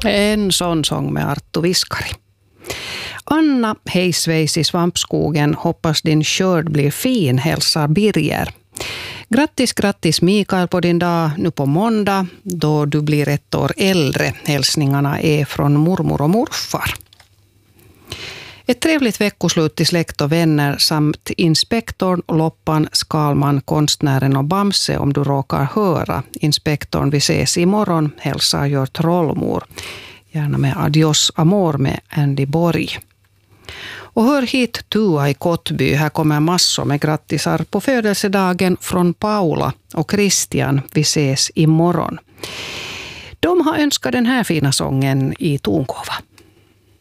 En sån sång med Arttu Viskari. Anna, hejsvejs i svampskogen, hoppas din skörd blir fin, hälsar Birger. Grattis Mikael på din dag nu på måndag då du blir 1 år äldre. Hälsningarna är från mormor och morfar. Ett trevligt veckoslut till släkt och vänner samt inspektorn, Loppan, Skalman, konstnären och Bamse om du råkar höra. Inspektorn, vi ses imorgon, hälsar gör trollmor. Gärna med Adios Amor med Andy Borg. Och hör hit Tua i Kottby. Här kommer massor med grattisar på födelsedagen från Paula och Christian. Vi ses imorgon. De har önskat den här fina sången i tonkova.